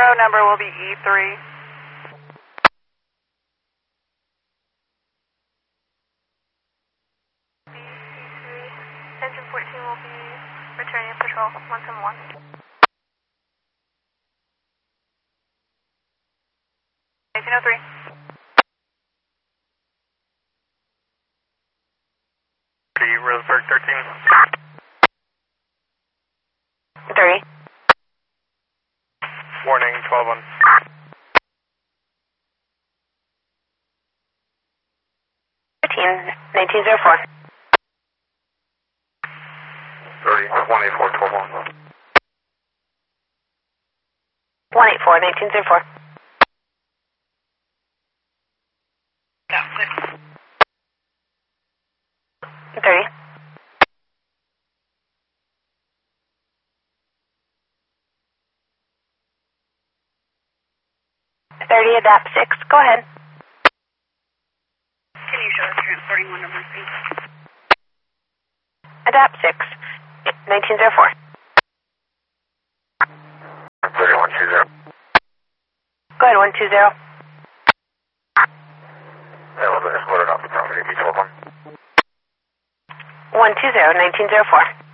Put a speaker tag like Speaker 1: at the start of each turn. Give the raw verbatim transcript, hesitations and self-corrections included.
Speaker 1: number will be E three.
Speaker 2: B C three. Engine fourteen will be returning patrol, one seven one.
Speaker 1: eighteen oh three.
Speaker 3: Roseburg thirteen.
Speaker 2: thirty.
Speaker 3: Warning twelve one.
Speaker 2: thirteen, nineteen oh four.
Speaker 3: thirty, one eight four, twelve one.
Speaker 2: one eight four, nineteen oh four. thirty. thirty, adapt six, go ahead.
Speaker 1: Can you show us transporting one number, please?
Speaker 2: Adapt six, nineteen oh four.
Speaker 3: thirty-one two zero.
Speaker 2: Go ahead, one two zero.
Speaker 3: Yeah, we'll escort it off the property, B twelve one.
Speaker 2: one two zero, nineteen oh four.